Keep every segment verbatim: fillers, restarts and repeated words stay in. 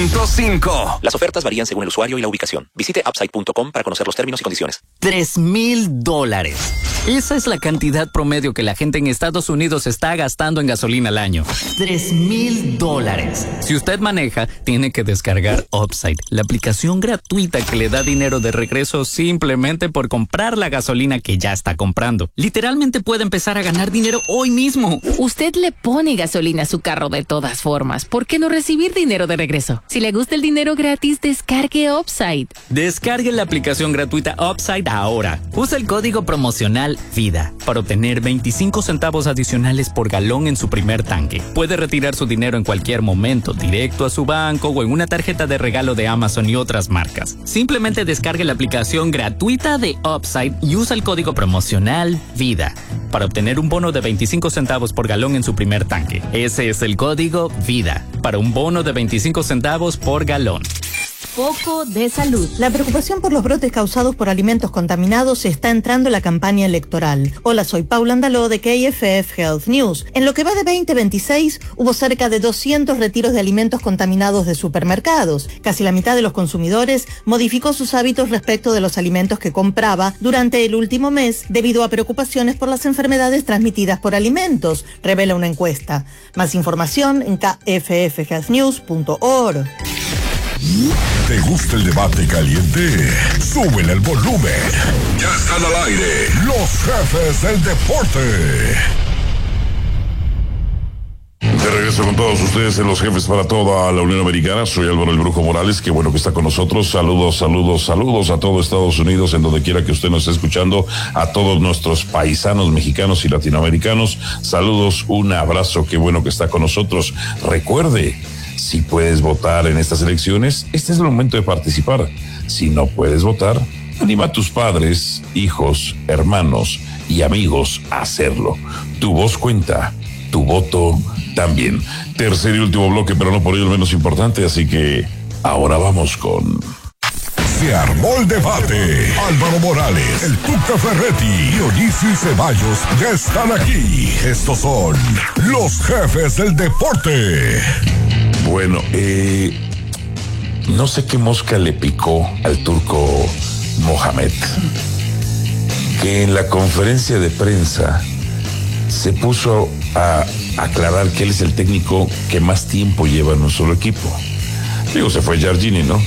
punto cinco. Las ofertas varían según el usuario y la ubicación. Visite upside punto com para conocer los términos y condiciones. Tres mil dólares. Esa es la cantidad promedio que la gente en Estados Unidos está gastando en gasolina al año. Tres mil dólares. Si usted maneja, tiene que descargar Upside, la aplicación gratuita que le da dinero de regreso simplemente por comprar la gasolina que ya está comprando. Literalmente puede empezar a ganar dinero hoy mismo. Usted le pone gasolina a su carro de todas formas. ¿Por qué no recibir dinero de regreso? Si le gusta el dinero gratis, descargue Upside. Descargue la aplicación gratuita Upside ahora. Usa el código promocional VIDA para obtener veinticinco centavos adicionales por galón en su primer tanque. Puede retirar su dinero en cualquier momento, directo a su banco o en una tarjeta de regalo de Amazon y otras marcas. Simplemente descargue la aplicación gratuita de Upside y usa el código promocional VIDA para obtener un bono de veinticinco centavos por galón en su primer tanque. Ese es el código VIDA para un bono de veinticinco centavos por galón. Foco de salud. La preocupación por los brotes causados por alimentos contaminados está entrando en la campaña electoral. Hola, soy Paula Andaló de K F F Health News. En lo que va de veinte veintiséis, hubo cerca de doscientos retiros de alimentos contaminados de supermercados. Casi la mitad de los consumidores modificó sus hábitos respecto de los alimentos que compraba durante el último mes debido a preocupaciones por las enfermedades transmitidas por alimentos, revela una encuesta. Más información en k f f health news punto org. ¿Te gusta el debate caliente? Súbele el volumen. Ya están al aire los jefes del deporte. De regreso con todos ustedes en Los Jefes para toda la Unión Americana. Soy Álvaro el Brujo Morales, qué bueno que está con nosotros. Saludos, saludos, saludos a todo Estados Unidos, en donde quiera que usted nos esté escuchando, a todos nuestros paisanos mexicanos y latinoamericanos. Saludos, un abrazo, qué bueno que está con nosotros. Recuerde, si puedes votar en estas elecciones, este es el momento de participar. Si no puedes votar, anima a tus padres, hijos, hermanos y amigos a hacerlo. Tu voz cuenta, tu voto también. Tercer y último bloque, pero no por ello el menos importante, así que ahora vamos con... Se armó el debate. Álvaro Morales, el Tuca Ferretti y Dionisio Ceballos ya están aquí. Estos son los jefes del deporte. Bueno, eh, no sé qué mosca le picó al turco Mohamed, que en la conferencia de prensa se puso a aclarar que él es el técnico que más tiempo lleva en un solo equipo. Digo, se fue Giardini, ¿no?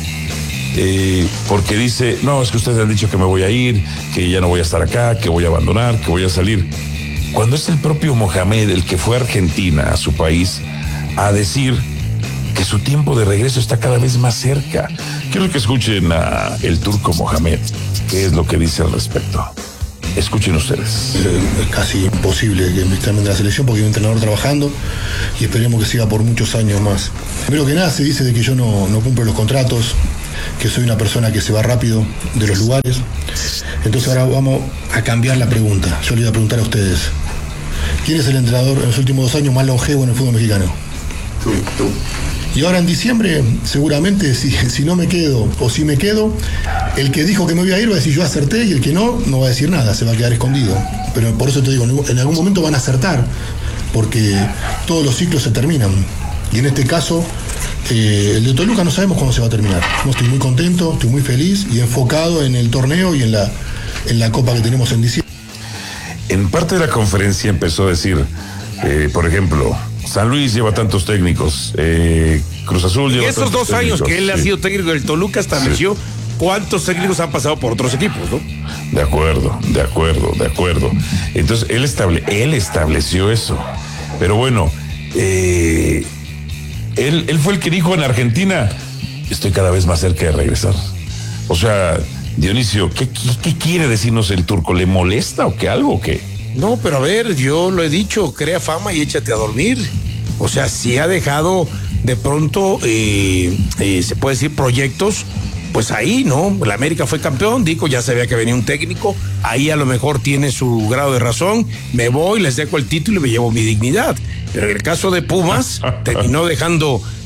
Eh, porque dice, no, es que ustedes han dicho que me voy a ir, que ya no voy a estar acá, que voy a abandonar, que voy a salir. Cuando es el propio Mohamed el que fue a Argentina, a su país, a decir que su tiempo de regreso está cada vez más cerca. Quiero que escuchen a el turco Mohamed, qué es lo que dice al respecto. Escuchen ustedes. Es casi imposible que me estén en la selección porque hay un entrenador trabajando y esperemos que siga por muchos años más. Primero que nada se dice de que yo no, no cumplo los contratos, que soy una persona que se va rápido de los lugares. Entonces ahora vamos a cambiar la pregunta. Yo le voy a preguntar a ustedes, ¿quién es el entrenador en los últimos dos años más longevo en el fútbol mexicano? Tú, tú. Y ahora en diciembre, seguramente, si, si no me quedo o si me quedo, el que dijo que me voy a ir va a decir yo acerté, y el que no, no va a decir nada, se va a quedar escondido. Pero por eso te digo, en algún momento van a acertar, porque todos los ciclos se terminan. Y en este caso, eh, el de Toluca no sabemos cuándo se va a terminar. No, estoy muy contento, estoy muy feliz y enfocado en el torneo y en la, en la copa que tenemos en diciembre. En parte de la conferencia empezó a decir, eh, por ejemplo, San Luis lleva tantos técnicos, eh, Cruz Azul lleva Estos tantos dos años técnicos, que él sí. ha sido técnico del Toluca estableció sí. cuántos técnicos han pasado por otros equipos, ¿no? De acuerdo, de acuerdo, de acuerdo. Entonces, él, estable, él estableció eso. Pero bueno, eh, él, él fue el que dijo en Argentina, estoy cada vez más cerca de regresar. O sea, Dionisio, ¿qué, qué, qué quiere decirnos el turco? ¿Le molesta o qué algo o qué? No, pero a ver, yo lo he dicho, crea fama y échate a dormir. O sea, si ha dejado de pronto, eh, eh, se puede decir, proyectos, pues ahí, ¿no? La América fue campeón, Dico ya sabía que venía un técnico, ahí a lo mejor tiene su grado de razón, me voy, les dejo el título y me llevo mi dignidad. Pero en el caso de Pumas, terminó dejando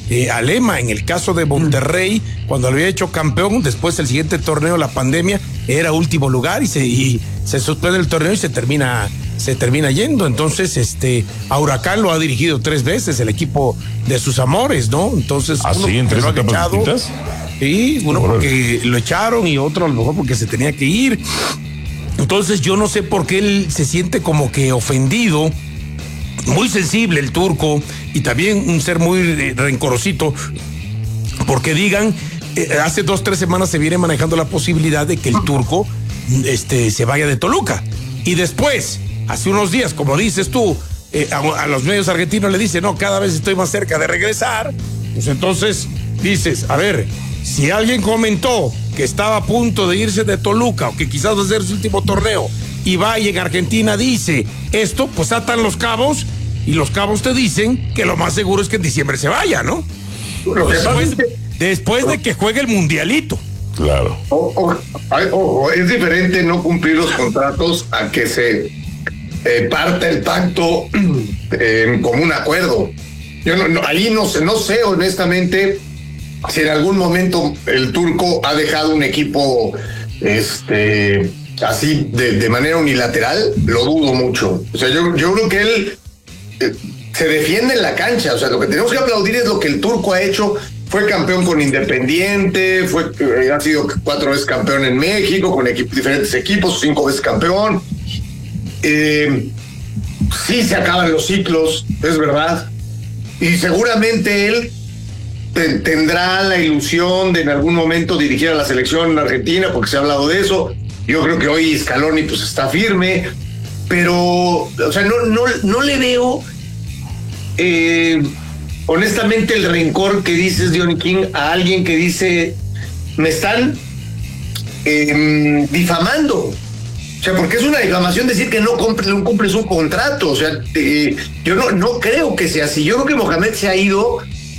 eh, a Lema. En el caso de Monterrey, cuando lo había hecho campeón, después el siguiente torneo, la pandemia, era último lugar y se, y se suspende el torneo y se termina, se termina yendo. Entonces, este, a Huracán lo ha dirigido tres veces, el equipo de sus amores, ¿no? Entonces, ¿Ah, uno sí, en tres lo ha etapas echado, distintas? sí, uno porque lo echaron y otro a lo mejor porque se tenía que ir. Entonces, yo no sé por qué él se siente como que ofendido. Muy sensible el Turco y también un ser muy eh, rencorosito, porque digan, eh, hace dos, tres semanas se viene manejando la posibilidad de que el Turco este, se vaya de Toluca. Y después, hace unos días, como dices tú, eh, a, a los medios argentinos le dicen, no, cada vez estoy más cerca de regresar. Pues entonces dices, a ver, si alguien comentó que estaba a punto de irse de Toluca o que quizás va a ser su último torneo, y va y en Argentina dice esto, pues atan los cabos y los cabos te dicen que lo más seguro es que en diciembre se vaya, ¿no? Lo que pasa Después, es que- después de que juegue el mundialito. Claro. O- o- ay, ojo, es diferente no cumplir los contratos a que se eh, parta el pacto eh, en común acuerdo. Yo no, no, ahí no sé, no sé honestamente si en algún momento el Turco ha dejado un equipo este así de, de manera unilateral, lo dudo mucho. O sea, yo, yo creo que él eh, se defiende en la cancha. O sea, lo que tenemos que aplaudir es lo que el Turco ha hecho. Fue campeón con Independiente, fue, eh, ha sido cuatro veces campeón en México, con equip- diferentes equipos, cinco veces campeón. Eh, sí se acaban los ciclos, es verdad. Y seguramente él te- tendrá la ilusión de en algún momento dirigir a la selección argentina, porque se ha hablado de eso. Yo creo que hoy Scaloni pues está firme, pero, o sea, no, no, no le veo eh, honestamente el rencor que dices, Johnny King, a alguien que dice, me están eh, difamando. O sea, porque es una difamación decir que no cumples, no cumples un contrato. O sea, eh, yo no, no creo que sea así. Yo creo que Mohamed se ha ido,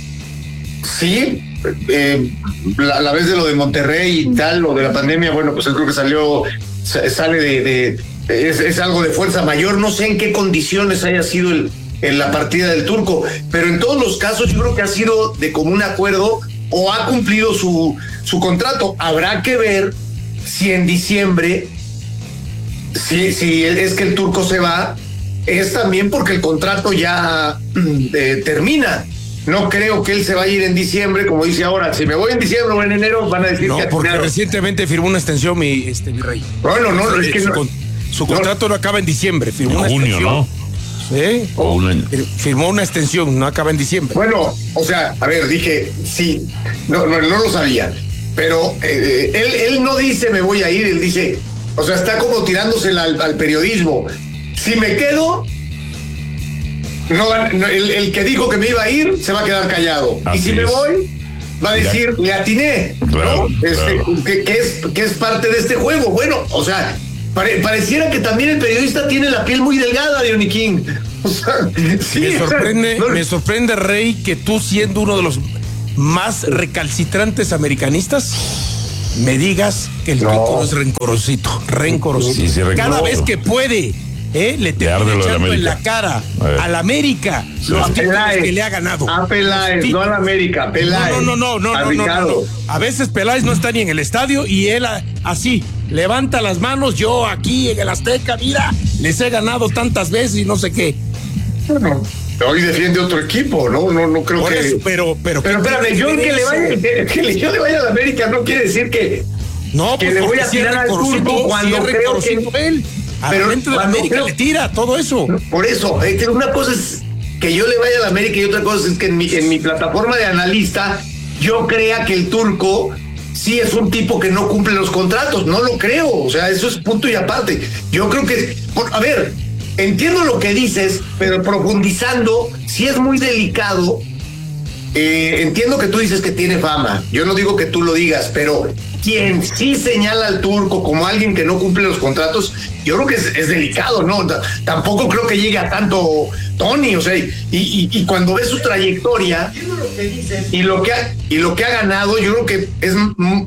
sí, eh, la, la vez de lo de Monterrey y tal, lo de la pandemia, bueno, pues yo creo que salió, sale de, de es, es algo de fuerza mayor. No sé en qué condiciones haya sido el, en la partida del Turco, pero en todos los casos yo creo que ha sido de común acuerdo o ha cumplido su, su contrato. Habrá que ver si en diciembre, si, si es que el Turco se va, es también porque el contrato ya eh, termina. No creo que él se vaya a ir en diciembre, como dice ahora. Si me voy en diciembre o en enero, van a decir No, que... porque claro. recientemente firmó una extensión, mi, este, mi rey. Bueno, no, es que su, no- con- su contrato no acaba en diciembre, firmó En una junio, extensión. ¿no? Sí, O un año. fir- firmó una extensión, no acaba en diciembre. Bueno, o sea, a ver, dije, sí, no, no, no lo sabía, pero eh, él, él no dice me voy a ir, él dice, o sea, está como tirándosela al, al periodismo. Si me quedo, no, van- no, el, el que dijo que me iba a ir se va a quedar callado. Así y si me es. voy, va a decir, le atiné, Claro, ¿no? Este, claro. que, que es, que es parte de este juego. Bueno, o sea, pare- pareciera que también el periodista tiene la piel muy delgada, Johnny King. O sea, sí, me o sea, sorprende, no- me sorprende, Rey, que tú, siendo uno de los más recalcitrantes americanistas, me digas que el No. Turco es rencorosito, rencorosito. Sí, sí, Cada rencoroso. vez que puede, ¿eh? le Le arde termina lo de echando en América. la cara A ver. al América los A títulos Peláez. que le ha ganado. A Peláez, Los no a la América, a Peláez. No, no, no, no, a no, no, no, Ricardo. no. A veces Peláez no está ni en el estadio y él a- así levanta las manos. Yo aquí en el Azteca, mira, les he ganado tantas veces y no sé qué. Bueno, hoy defiende otro equipo, ¿no? No, no creo Por que. eso, pero, pero, Pero ¿qué espérame, tiene yo ver que le eso? vaya, que, que yo le vaya a la América no quiere decir que, No, que pues le voy porque a sí es tirar al rencorosito, Turco sí cuando es creo rencorosito que- él. A pero la gente de la cuando América creo- le tira todo eso. por eso, eh, que una cosa es que yo le vaya a la América y otra cosa es que en mi, en mi plataforma de analista yo crea que el Turco sí es un tipo que no cumple los contratos. No lo creo, o sea, eso es punto y aparte. Yo creo que, por- a ver, entiendo lo que dices, pero profundizando, sí es muy delicado. Eh, entiendo que tú dices que tiene fama, yo no digo que tú lo digas, pero quien sí señala al Turco como alguien que no cumple los contratos, yo creo que es, es delicado, ¿no? T- Tampoco creo que llegue a tanto Tony, o sea, y, y, y cuando ves su trayectoria y lo que ha, y lo que ha ganado, yo creo que es mm,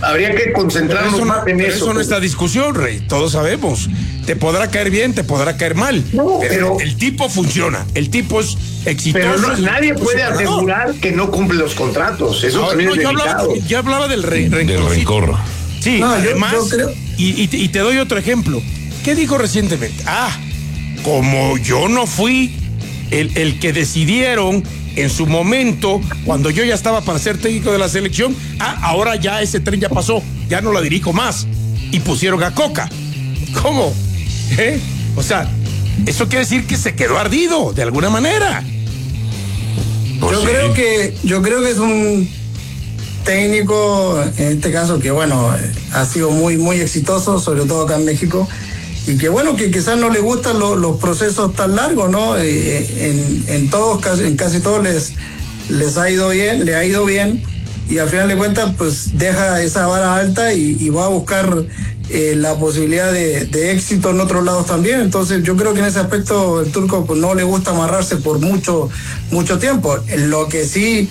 habría que concentrarnos eso no, más en eso. Eso no está discusión, Rey, todos sabemos. Te podrá caer bien, te podrá caer mal. No, pero, pero el tipo funciona, el tipo es exitoso. Pero no, es nadie puede superador. asegurar que no cumple los contratos. Eso No, también no, es yo delicado. hablaba, yo hablaba del, re, Del rencor. Sí, No, yo- además, yo creo- y, y, te, y te doy otro ejemplo. ¿Qué dijo recientemente? Ah, como yo no fui el, el que decidieron en su momento, cuando yo ya estaba para ser técnico de la selección, ah, ahora ya ese tren ya pasó, ya no la dirijo más. Y pusieron a Coca. ¿Cómo? ¿Eh? O sea, eso quiere decir que se quedó ardido, de alguna manera. Pues yo sí. creo que yo creo que es un técnico en este caso que bueno ha sido muy muy exitoso, sobre todo acá en México, y que bueno que quizás no le gustan lo, los procesos tan largos, ¿no? Eh, en, en todos casi, en casi todos les les ha ido bien, le ha ido bien, y al final de cuentas pues deja esa vara alta y, y va a buscar eh, la posibilidad de, de éxito en otros lados también. Entonces yo creo que en ese aspecto el turco pues, no le gusta amarrarse por mucho mucho tiempo. Lo que sí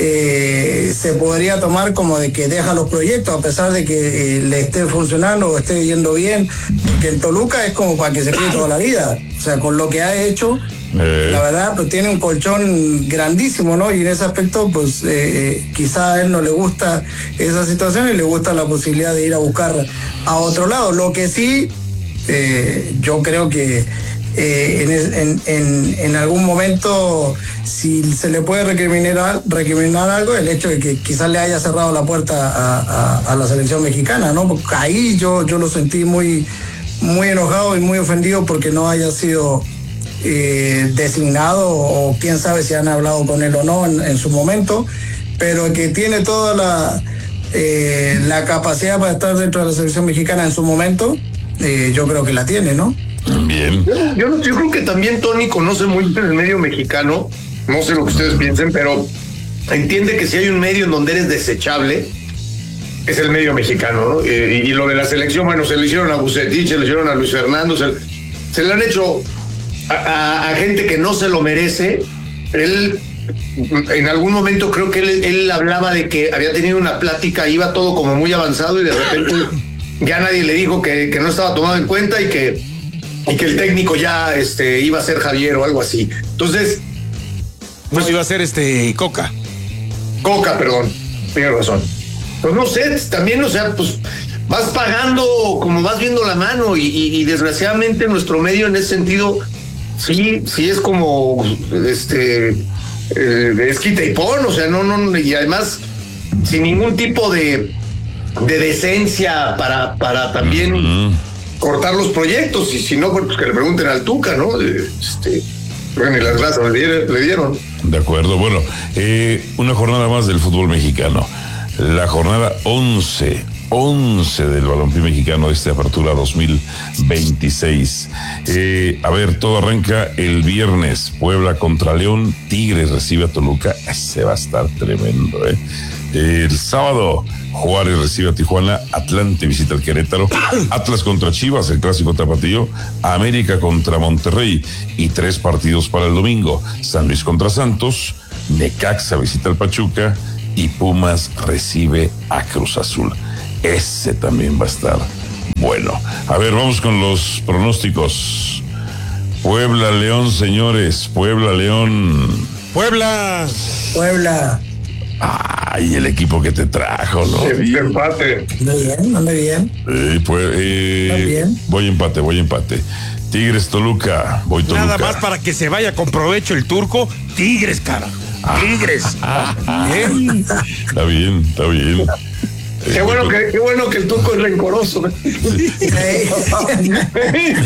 eh, se podría tomar como de que deja los proyectos a pesar de que eh, le esté funcionando o esté yendo bien, porque en Toluca es como para que se quede toda la vida. O sea, con lo que ha hecho, Eh. la verdad, pues tiene un colchón grandísimo, ¿no? Y en ese aspecto, pues eh, eh, quizá a él no le gusta esa situación y le gusta la posibilidad de ir a buscar a otro lado. Lo que sí, eh, yo creo que eh, en, en, en, en algún momento, si se le puede recriminar, recriminar algo, el hecho de que quizás le haya cerrado la puerta a, a, a la selección mexicana, ¿no? Porque ahí yo, yo lo sentí muy, muy enojado y muy ofendido porque no haya sido Eh, designado, o quién sabe si han hablado con él o no en, en su momento, pero que tiene toda la eh, la capacidad para estar dentro de la selección mexicana en su momento, eh, yo creo que la tiene, ¿no? Bien. Yo, yo, yo creo que también Tony conoce muy bien el medio mexicano, no sé lo que ustedes piensen, pero entiende que si hay un medio en donde eres desechable, es el medio mexicano, ¿no? Eh, y, y lo de la selección, bueno, se le hicieron a Bucetich, se le hicieron a Luis Fernando, se, se le han hecho a, a, a gente que no se lo merece. Él, en algún momento creo que él, él hablaba de que había tenido una plática, iba todo como muy avanzado y de repente ya nadie le dijo que, que no estaba tomado en cuenta y que, y que el técnico ya este, iba a ser Javier o algo así. Entonces, Pues iba a ser este Coca. Coca, perdón, tiene razón. Pues no sé, también, o sea, pues vas pagando como vas viendo la mano y, y, y desgraciadamente nuestro medio en ese sentido sí, sí es como este eh, es quita y pon, o sea, no, no, y además sin ningún tipo de, de decencia para, para también uh-huh. cortar los proyectos, y si no, pues que le pregunten al Tuca, ¿no? Este, bueno, y las gracias le dieron. De acuerdo, bueno, eh, una jornada más del fútbol mexicano. La jornada once, once del balompié mexicano de esta apertura dos mil veintiséis. Eh, a ver, todo arranca el viernes. Puebla contra León, Tigres recibe a Toluca. Ese va a estar tremendo, ¿eh? El sábado, Juárez recibe a Tijuana, Atlante visita al Querétaro, Atlas contra Chivas, el clásico tapatío, América contra Monterrey, y tres partidos para el domingo: San Luis contra Santos, Necaxa visita al Pachuca y Pumas recibe a Cruz Azul. Ese también va a estar bueno. A ver, vamos con los pronósticos. Puebla, León, señores. Puebla, León. Puebla. Puebla. Ay, el equipo que te trajo, ¿no? Sí, empate. Anda bien, anda bien. Eh, pues, eh, bien. Voy empate, voy empate. Tigres, Toluca, voy Toluca. Nada más para que se vaya con provecho el turco. Tigres, cara. Tigres. ¿Eh? Está bien, está bien. Qué bueno que, qué bueno que el turco es rencoroso.